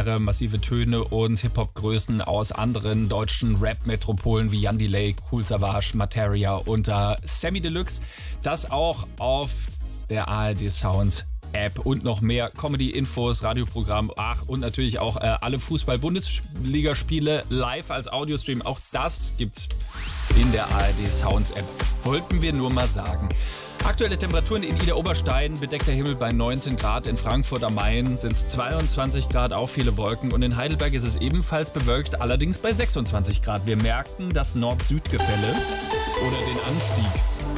Atmosphäre, massive Töne und Hip-Hop-Größen aus anderen deutschen Rap-Metropolen wie Jan Delay, Kool Savas, Materia und Sammy Deluxe. Das auch auf der ARD Sound App und noch mehr Comedy-Infos, Radioprogramm, und natürlich auch alle Fußball-Bundesligaspiele live als Audiostream. Auch das gibt's in der ARD Sounds App. Wollten wir nur mal sagen. Aktuelle Temperaturen in Idar-Oberstein, bedeckter Himmel bei 19 Grad, in Frankfurt am Main sind es 22 Grad, auch viele Wolken, und in Heidelberg ist es ebenfalls bewölkt, allerdings bei 26 Grad. Wir merken das Nord-Süd-Gefälle oder den Anstieg.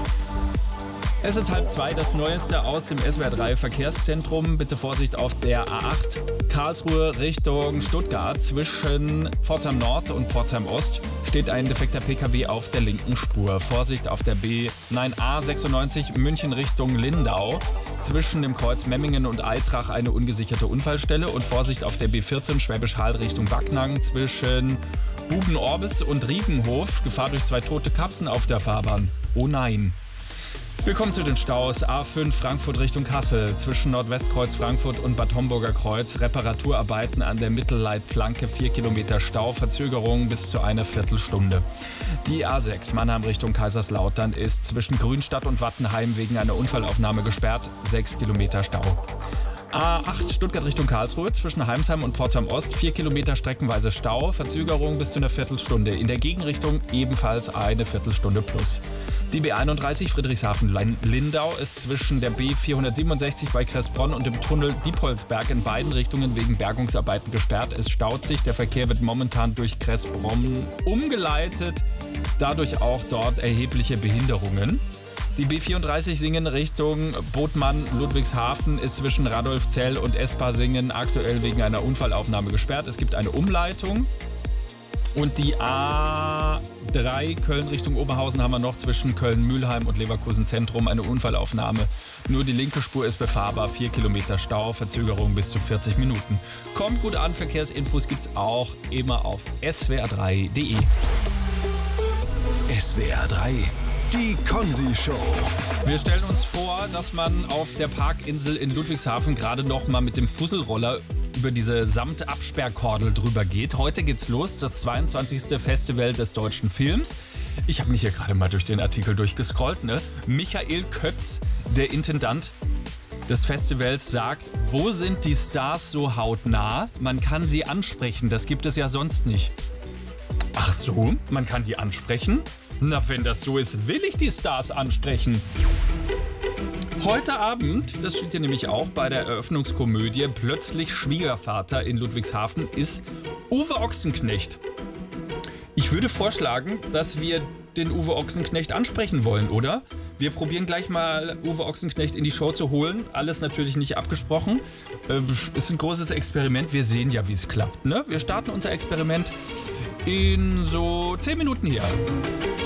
Es ist 1:30, das Neueste aus dem SWR 3 Verkehrszentrum. Bitte Vorsicht auf der A8 Karlsruhe Richtung Stuttgart. Zwischen Pforzheim Nord und Pforzheim Ost steht ein defekter PKW auf der linken Spur. Vorsicht auf der A96 München Richtung Lindau. Zwischen dem Kreuz Memmingen und Eitrach eine ungesicherte Unfallstelle. Und Vorsicht auf der B14 Schwäbisch Hall Richtung Backnang. Zwischen Buben-Orbis und Riepenhof. Gefahr durch 2 tote Katzen auf der Fahrbahn. Oh nein. Wir kommen zu den Staus. A5 Frankfurt Richtung Kassel. Zwischen Nordwestkreuz Frankfurt und Bad Homburger Kreuz. Reparaturarbeiten an der Mittelleitplanke. 4 Kilometer Stau. Verzögerung bis zu einer Viertelstunde. Die A6 Mannheim Richtung Kaiserslautern ist zwischen Grünstadt und Wattenheim wegen einer Unfallaufnahme gesperrt. 6 Kilometer Stau. A8 Stuttgart Richtung Karlsruhe zwischen Heimsheim und Pforzheim Ost 4 Kilometer streckenweise Stau, Verzögerung bis zu einer Viertelstunde. In der Gegenrichtung ebenfalls eine Viertelstunde plus. Die B31 Friedrichshafen-Lindau ist zwischen der B467 bei Kressbronn und dem Tunnel Diepholzberg in beiden Richtungen wegen Bergungsarbeiten gesperrt. Es staut sich, der Verkehr wird momentan durch Kressbronn umgeleitet, dadurch auch dort erhebliche Behinderungen. Die B34 Singen Richtung Bodmann-Ludwigshafen ist zwischen Radolfzell und Espasingen aktuell wegen einer Unfallaufnahme gesperrt. Es gibt eine Umleitung. Und die A3 Köln Richtung Oberhausen haben wir noch zwischen Köln-Mühlheim und Leverkusen Zentrum eine Unfallaufnahme. Nur die linke Spur ist befahrbar, 4 Kilometer Stau, Verzögerung bis zu 40 Minuten. Kommt gut an, Verkehrsinfos gibt's auch immer auf swr3.de. SWR 3, die Konzi-Show. Wir stellen uns vor, dass man auf der Parkinsel in Ludwigshafen gerade noch mal mit dem Fusselroller über diese Samtabsperrkordel drüber geht. Heute geht's los, das 22. Festival des deutschen Films. Ich habe mich hier gerade mal durch den Artikel durchgescrollt. Michael Kötz, der Intendant des Festivals, sagt, wo sind die Stars so hautnah? Man kann sie ansprechen, das gibt es ja sonst nicht. Ach so, man kann die ansprechen? Na, wenn das so ist, will ich die Stars ansprechen. Heute Abend, das steht hier nämlich auch bei der Eröffnungskomödie Plötzlich Schwiegervater in Ludwigshafen, ist Uwe Ochsenknecht. Ich würde vorschlagen, dass wir den Uwe Ochsenknecht ansprechen wollen, oder? Wir probieren gleich mal Uwe Ochsenknecht in die Show zu holen. Alles natürlich nicht abgesprochen. Ist ein großes Experiment. Wir sehen ja, wie es klappt, ne? Wir starten unser Experiment in so 10 Minuten hier.